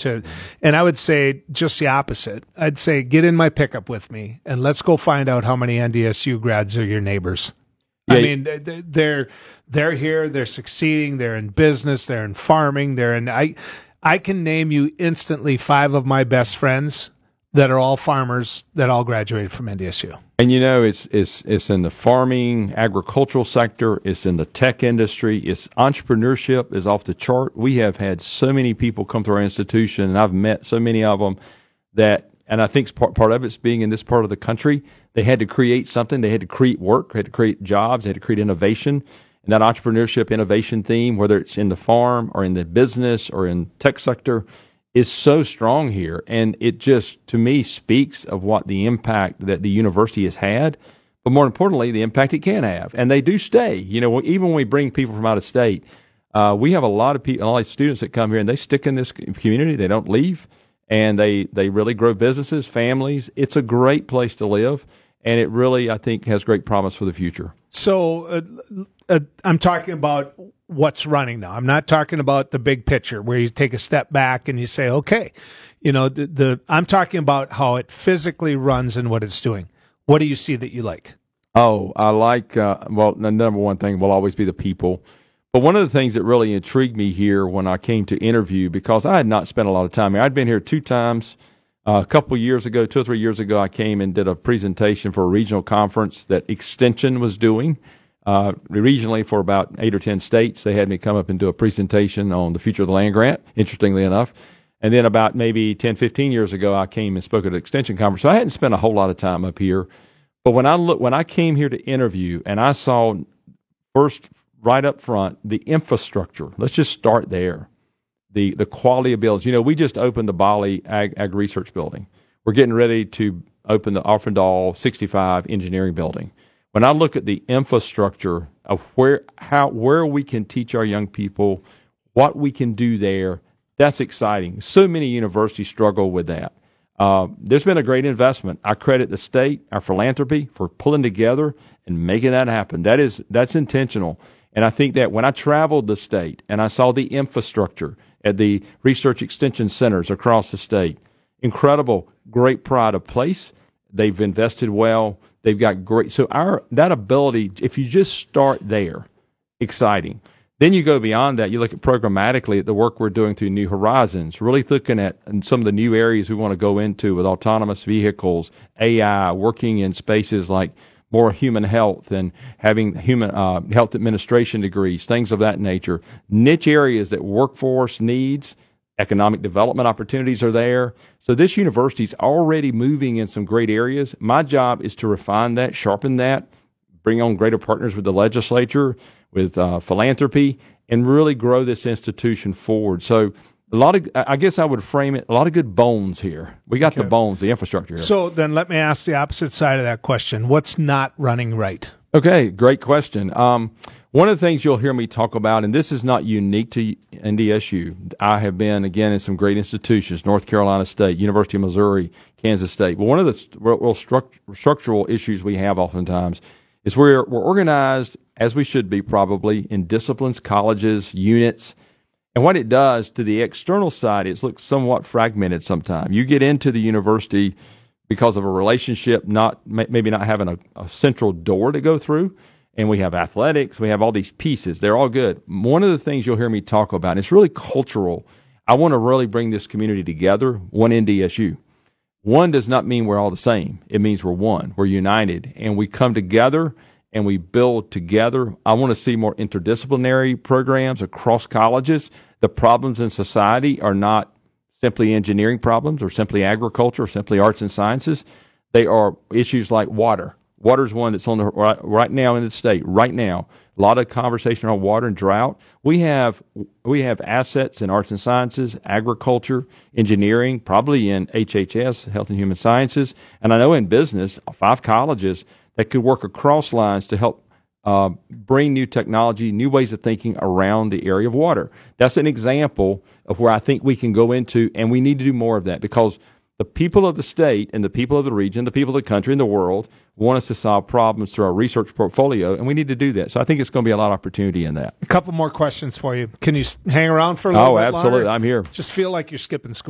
and I would say just the opposite. I'd say get in my pickup with me and let's go find out how many NDSU grads are your neighbors. Yeah. I mean, they're here, they're succeeding, they're in business, they're in farming, I can name you instantly 5 of my best friends that are all farmers that all graduated from NDSU. And it's in the farming, agricultural sector, it's in the tech industry, it's entrepreneurship is off the chart. We have had so many people come to our institution, and I've met so many of them and I think part of it's being in this part of the country. They had to create something, they had to create work, they had to create jobs, they had to create innovation. And that entrepreneurship innovation theme, whether it's in the farm or in the business or in tech sector, is so strong here. And it just, to me, speaks of what the impact that the university has had, but more importantly, the impact it can have. And they do stay. Even when we bring people from out of state, we have a lot of people, a lot of students that come here and they stick in this community. They don't leave, and they really grow businesses, families. It's a great place to live, and it really, I think, has great promise for the future. So I'm talking about what's running now. I'm not talking about the big picture where you take a step back and you say, okay, I'm talking about how it physically runs and what it's doing. What do you see that you like? Oh, I like, the number one thing will always be the people. But one of the things that really intrigued me here when I came to interview, because I had not spent a lot of time here. I'd been here 2 times. A couple of years ago, 2 or 3 years ago, I came and did a presentation for a regional conference that Extension was doing. Regionally for about 8 or 10 states. They had me come up and do a presentation on the future of the land grant, interestingly enough. And then about maybe 10, 15 years ago, I came and spoke at an Extension conference. So I hadn't spent a whole lot of time up here. But when I came here to interview and I saw first right up front the infrastructure, let's just start there. The quality of buildings. We just opened the Bali Ag Research Building. We're getting ready to open the Arfendal 65 Engineering Building. When I look at the infrastructure of where we can teach our young people, what we can do there, that's exciting. So many universities struggle with that. There's been a great investment. I credit the state, our philanthropy, for pulling together and making that happen. That's intentional. And I think that when I traveled the state and I saw the infrastructure at the research extension centers across the state, incredible, great pride of place. They've invested well. They've got great. So that ability, if you just start there, exciting. Then you go beyond that. You look at programmatically at the work we're doing through New Horizons, really looking at some of the new areas we want to go into with autonomous vehicles, AI, working in spaces like more human health and having human health administration degrees, things of that nature. Niche areas that workforce needs, economic development opportunities are there. So this university is already moving in some great areas. My job is to refine that, sharpen that, bring on greater partners with the legislature, with philanthropy, and really grow this institution forward. So I guess I would frame it, a lot of good bones here. We got the bones, the infrastructure here. So then let me ask the opposite side of that question. What's not running right? Okay, great question. One of the things you'll hear me talk about, and this is not unique to NDSU. I have been, again, in some great institutions, North Carolina State, University of Missouri, Kansas State. But one of the real structural issues we have oftentimes is we're organized, as we should be probably, in disciplines, colleges, units. And what it does to the external side, it looks somewhat fragmented sometimes. You get into the university because of a relationship, maybe not having a central door to go through. And we have athletics, we have all these pieces. They're all good. One of the things you'll hear me talk about, and it's really cultural. I want to really bring this community together, one NDSU. One does not mean we're all the same. It means we're one. We're united. And we come together and we build together. I want to see more interdisciplinary programs across colleges. The problems in society are not simply engineering problems or simply agriculture or simply arts and sciences. They are issues like water. Water is one that's on the right now in the state. Right now, a lot of conversation on water and drought. We have assets in arts and sciences, agriculture, engineering, probably in HHS, Health and Human Sciences, and I know in business, 5 colleges that could work across lines to help bring new technology, new ways of thinking around the area of water. That's an example of where I think we can go into, and we need to do more of that because the people of the state and the people of the region, the people of the country and the world want us to solve problems through our research portfolio, and we need to do that. So I think it's going to be a lot of opportunity in that. A couple more questions for you. Can you hang around for a little bit longer? Oh, absolutely. I'm here. Just feel like you're skipping school.